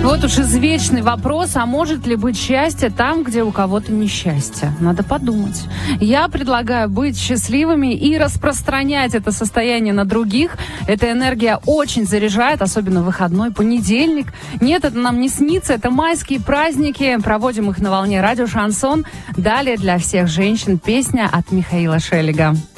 Вот уж извечный вопрос, а может ли быть счастье там, где у кого-то несчастье? Надо подумать. Я предлагаю быть счастливыми и распространять это состояние на других. Эта энергия очень заряжает, особенно в выходной понедельник. Нет, это нам не снится, это майские праздники. Проводим их на волне радио «Шансон». Далее для всех женщин песня от Михаила Шелега.